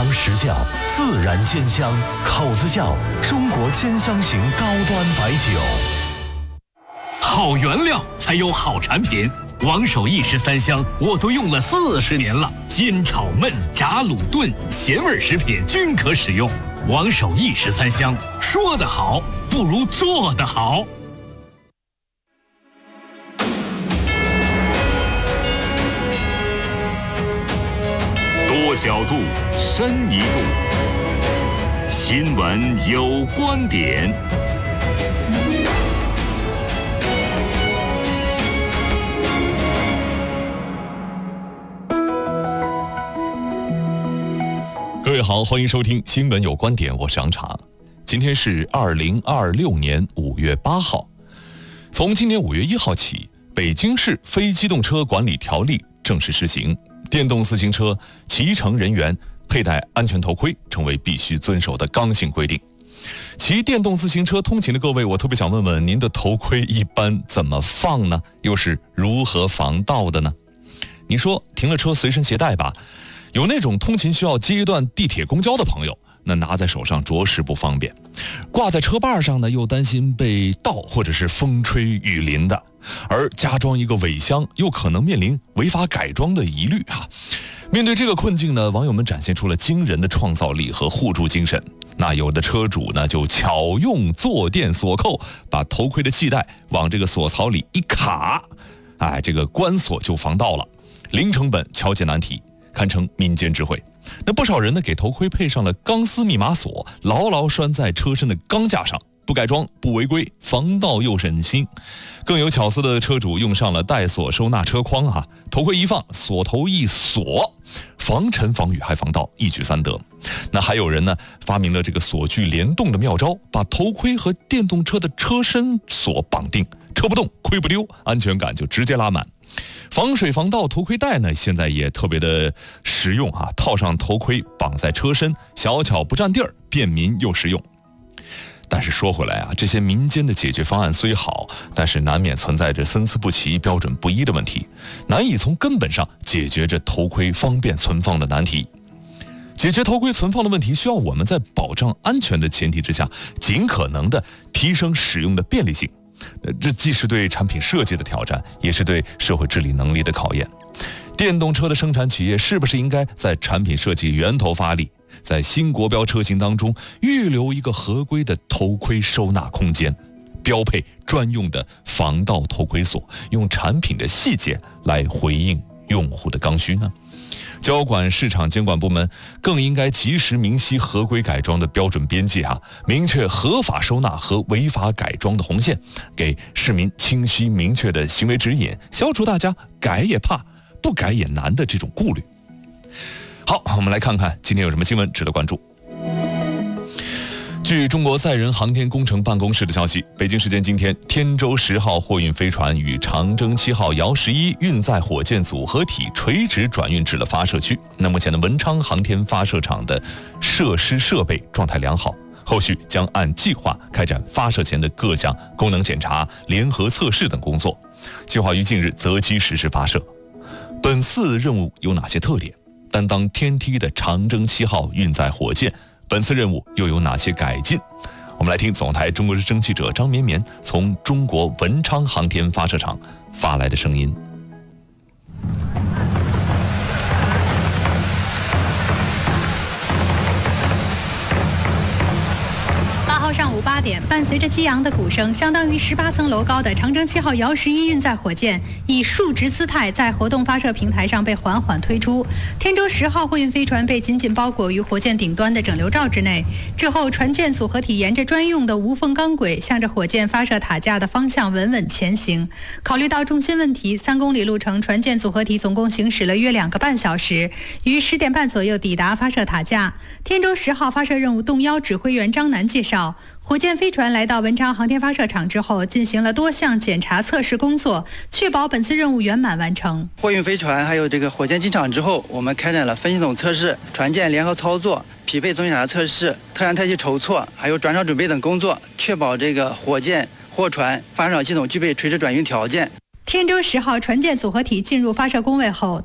实窖，自然鲜香，口子窖，中国兼香型高端白酒。 好原料才有好产品，王守义13香我都用了40年了，煎炒焖炸卤炖咸味食品均可使用。王守义13香，说得好不如做得好。 多角度，深一度。新闻有观点。 各位好，欢迎收听新闻有观点，我是杨茶。今天是2026年5月8号。从今年5月1号起，北京市非机动车管理条例正式施行，电动自行车骑乘人员佩戴安全头盔成为必须遵守的刚性规定。骑电动自行车通勤的各位，我特别想问问您的头盔一般怎么放呢？又是如何防盗的呢？你说停了车随身携带吧，有那种通勤需要接一段地铁公交的朋友，那拿在手上着实不方便，挂在车把上呢又担心被盗或者是风吹雨淋的，而加装一个尾箱又可能面临违法改装的疑虑啊。面对这个困境呢，网友们展现出了惊人的创造力和互助精神。那有的车主呢就巧用坐垫锁扣，把头盔的系带往这个锁槽里一卡，这个关锁就防盗了，零成本敲解难题，堪称民间智慧。那不少人呢给头盔配上了钢丝密码锁，牢牢拴在车身的钢架上，不改装不违规，防盗又省心。更有巧思的车主用上了带锁收纳车筐头盔一放，锁头一锁，防尘防雨还防盗，一举三得。那还有人呢发明了这个锁具联动的妙招，把头盔和电动车的车身锁绑定，车不动盔不丢，安全感就直接拉满。防水防盗头盔带呢现在也特别的实用套上头盔绑在车身，小巧不占地儿，便民又实用。但是说回来这些民间的解决方案虽好，但是难免存在着参差不齐、标准不一的问题，难以从根本上解决着头盔方便存放的难题。解决头盔存放的问题，需要我们在保障安全的前提之下，尽可能的提升使用的便利性。这既是对产品设计的挑战，也是对社会治理能力的考验。电动车的生产企业是不是应该在产品设计源头发力，在新国标车型当中预留一个合规的头盔收纳空间，标配专用的防盗头盔锁，用产品的细节来回应用户的刚需呢？交管市场监管部门更应该及时明晰合规改装的标准边界明确合法收纳和违法改装的红线，给市民清晰明确的行为指引，消除大家改也怕不改也难的这种顾虑。好，我们来看看今天有什么新闻值得关注。据中国载人航天工程办公室的消息，北京时间今天，天舟10号货运飞船与长征7号遥11运载火箭组合体垂直转运至了发射区。那目前的文昌航天发射场的设施设备状态良好，后续将按计划开展发射前的各项功能检查、联合测试等工作，计划于近日择机实施发射。本次任务有哪些特点？担当天梯的长征7号运载火箭本次任务又有哪些改进？我们来听总台中国之声记者张绵绵从中国文昌航天发射场发来的声音。 上午8点，伴随着激昂的鼓声，相当于18层楼高的长征7号遥11运载火箭以竖直姿态在活动发射平台上被缓缓推出。天舟10号货运飞船被紧紧包裹于火箭顶端的整流罩之内。之后，船舰组合体沿着专用的无缝钢轨，向着火箭发射塔架的方向稳稳前行。考虑到重心问题，3公里路程船舰组合体总共行驶了约2个半小时，于10点半左右抵达发射塔架。天舟10号发射任务动幺指挥员张楠介绍，火箭飞船来到文昌航天发射场之后，进行了多项检查测试工作，确保本次任务圆满完成。 货运飞船还有这个火箭进场之后，我们开展了分系统测试、船舰联合操作、匹配总检查测试、特燃特气筹措，还有转场准备等工作，确保这个火箭、货船发射场系统具备垂直转运条件。 天舟10号船舰组合体进入发射工位后，